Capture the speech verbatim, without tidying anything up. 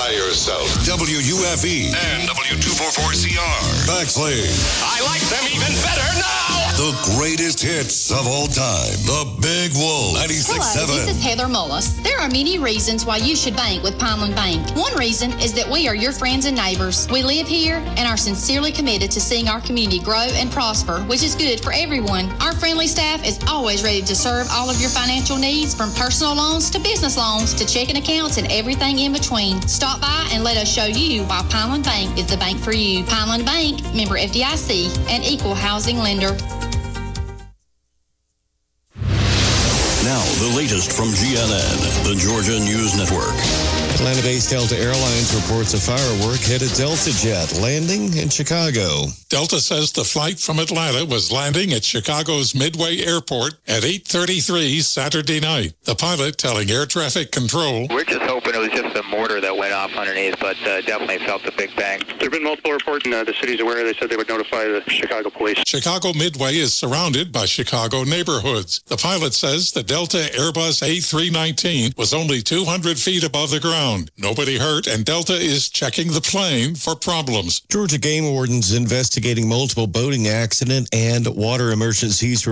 by yourself. W U F E And W two forty-four C R. Bexley. I like them even better now. The greatest hits of all time. The Big Wolf. ninety-six point Hello, seven. this is Heather Mullis. There are many reasons why you should bank with Pineland Bank. One reason is that we are your friends and neighbors. We live here and are sincerely committed to seeing our community grow and prosper, which is good for everyone. Our friendly staff is always ready to serve all of your financial needs, from personal loans to business loans to checking accounts and everything in between. Stop by and let us show you why Pineland Bank is the bank for you. Pineland Bank, member F D I C, and equal housing lender. Now, the latest from G N N, the Georgia News Network. Atlanta-based Delta Airlines reports a firework hit a Delta jet landing in Chicago. Delta says the flight from Atlanta was landing at Chicago's Midway Airport at eight thirty-three Saturday night. The pilot telling air traffic control, "We're just hoping it was just a mortar that went off underneath, but uh, definitely felt the big bang." There have been multiple reports, and uh, the city's aware. They said they would notify the Chicago police. Chicago Midway is surrounded by Chicago neighborhoods. The pilot says the Delta Airbus A three nineteen was only two hundred feet above the ground. Nobody hurt, and Delta is checking the plane for problems. Georgia game wardens investigating multiple boating accident and water emergencies